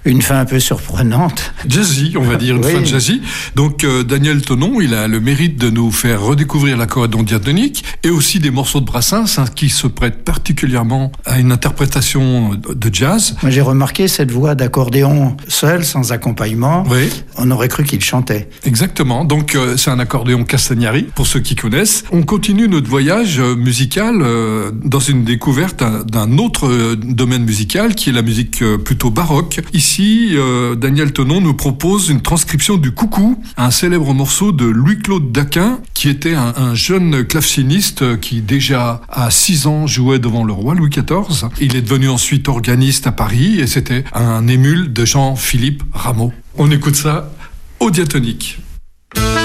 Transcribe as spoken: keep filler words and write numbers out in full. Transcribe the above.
une fin un peu surprenante. Jazzy, on va dire, une Oui. fin jazzy. Donc euh, Daniel Thonon, il a le mérite de nous faire redécouvrir l'accordéon diatonique et aussi des morceaux de Brassens hein, qui se prêtent particulièrement à une interprétation de jazz. Moi, j'ai remarqué cette voix d'accordéon seul, sans accompagnement. Oui. On aurait cru qu'il chantait. Exactement. Donc euh, c'est un accordéon Castagnari pour ceux qui connaissent. On continue notre voyage euh, musical euh, dans une découverte d'un, d'un autre euh, domaine musical qui est la musique euh, plutôt baroque. Ici, euh, Daniel Thonon nous propose une transcription du Coucou, un célèbre morceau de Louis-Claude Daquin, qui était un, un jeune claveciniste qui déjà à six ans jouait devant le roi Louis quatorze. Il est devenu ensuite organiste à Paris et c'était un émule de Jean-Philippe Rameau. On écoute ça au diatonique.